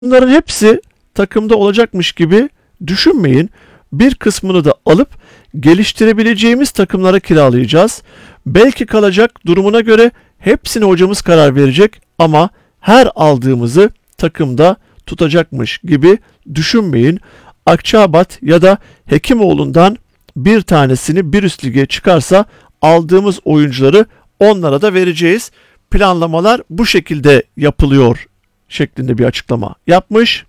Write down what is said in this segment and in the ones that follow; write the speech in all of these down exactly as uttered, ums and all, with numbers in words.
Bunların hepsi takımda olacakmış gibi düşünmeyin. Bir kısmını da alıp geliştirebileceğimiz takımlara kiralayacağız. Belki kalacak, durumuna göre hepsine hocamız karar verecek ama her aldığımızı takımda tutacakmış gibi düşünmeyin. Akçaabat ya da Hekimoğlu'ndan bir tanesini bir üst lige çıkarsa aldığımız oyuncuları onlara da vereceğiz. Planlamalar bu şekilde yapılıyor şeklinde bir açıklama yapmış.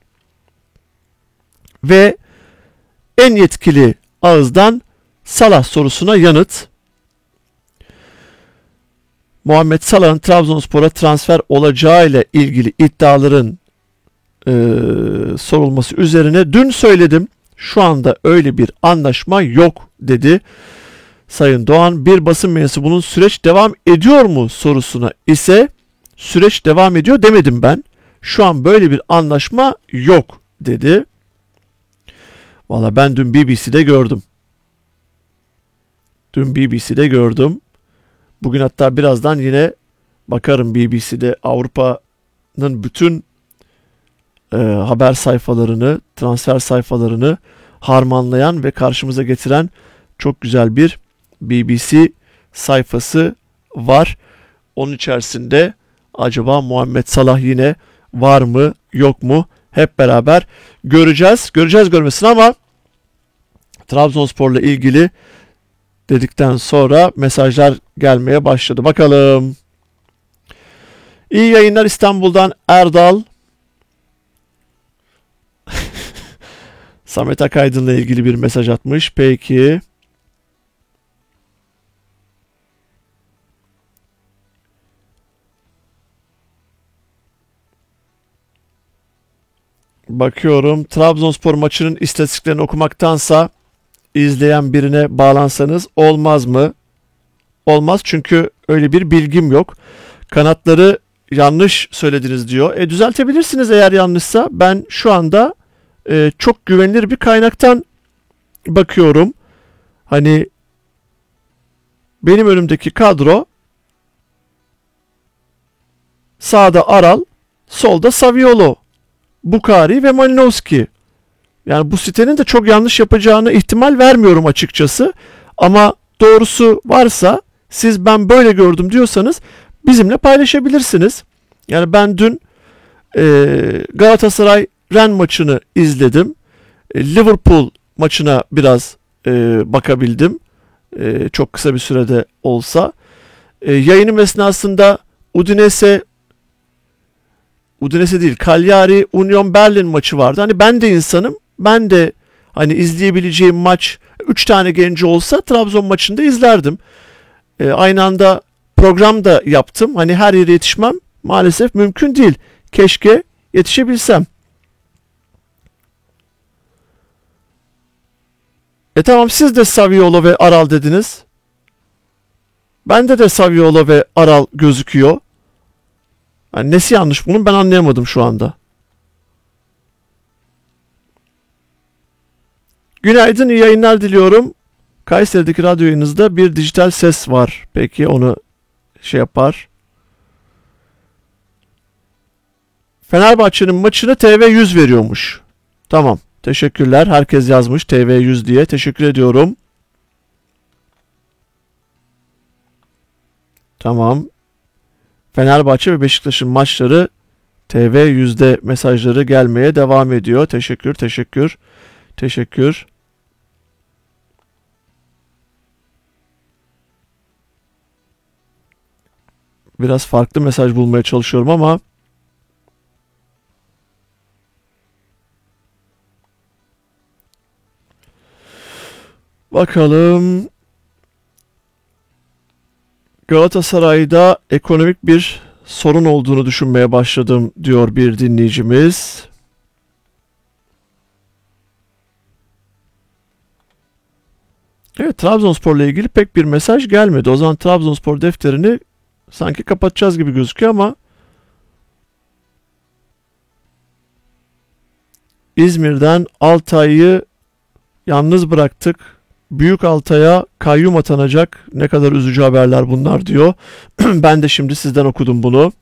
Ve en yetkili ağızdan Salah sorusuna yanıt. Muhammed Salah'ın Trabzonspor'a transfer olacağı ile ilgili iddiaların e, sorulması üzerine dün söyledim. Şu anda öyle bir anlaşma yok dedi Sayın Doğan. Bir basın mensubunun süreç devam ediyor mu sorusuna ise süreç devam ediyor demedim ben. Şu an böyle bir anlaşma yok dedi. Valla ben dün B B C'de gördüm. Dün B B C'de gördüm. Bugün hatta birazdan yine bakarım B B C'de Avrupa'nın bütün e, haber sayfalarını, transfer sayfalarını harmanlayan ve karşımıza getiren çok güzel bir B B C sayfası var. Onun içerisinde acaba Muhammed Salah yine var mı yok mu hep beraber göreceğiz. Göreceğiz görmesin ama Trabzonspor'la ilgili dedikten sonra mesajlar gelmeye başladı. Bakalım. İyi yayınlar İstanbul'dan Erdal. Samet Akaydın'la ilgili bir mesaj atmış. Peki. Bakıyorum. Trabzonspor maçının istatistiklerini okumaktansa izleyen birine bağlansanız olmaz mı? Olmaz çünkü öyle bir bilgim yok. Kanatları yanlış söylediniz diyor. E düzeltebilirsiniz eğer yanlışsa. Ben şu anda e, çok güvenilir bir kaynaktan bakıyorum. Hani benim önümdeki kadro sağda Aral, solda Saviolo, Bukari ve Malinowski. Yani bu sitenin de çok yanlış yapacağını ihtimal vermiyorum açıkçası. Ama doğrusu varsa siz ben böyle gördüm diyorsanız bizimle paylaşabilirsiniz. Yani ben dün e, Galatasaray Ren maçını izledim. E, Liverpool maçına biraz e, bakabildim. E, çok kısa bir sürede olsa. E, yayınım esnasında Udinese Udinese değil, Cagliari Union Berlin maçı vardı. Hani ben de insanım. Ben de hani izleyebileceğim maç üç tane genci olsa Trabzon maçında izlerdim. E, aynı anda program da yaptım. Hani her yere yetişmem maalesef mümkün değil. Keşke yetişebilsem. E tamam siz de Saviolo ve Aral dediniz. Bende de Saviolo ve Aral gözüküyor. Yani nesi yanlış bunun ben anlayamadım şu anda. Günaydın, iyi yayınlar diliyorum. Kayseri'deki radyo yayınınızda bir dijital ses var. Peki onu şey yapar. Fenerbahçe'nin maçını T V yüz veriyormuş. Tamam. Teşekkürler. Herkes yazmış T V yüz diye. Teşekkür ediyorum. Tamam. Fenerbahçe ve Beşiktaş'ın maçları T V yüzde mesajları gelmeye devam ediyor. Teşekkür, teşekkür, teşekkür. Biraz farklı mesaj bulmaya çalışıyorum ama bakalım. Galatasaray'da ekonomik bir sorun olduğunu düşünmeye başladım diyor bir dinleyicimiz. Evet, Trabzonspor'la ilgili pek bir mesaj gelmedi. O zaman Trabzonspor defterini sanki kapatacağız gibi gözüküyor ama İzmir'den Altay'ı yalnız bıraktık. Büyük Altay'a kayyum atanacak. Ne kadar üzücü haberler bunlar diyor. Ben de şimdi sizden okudum bunu.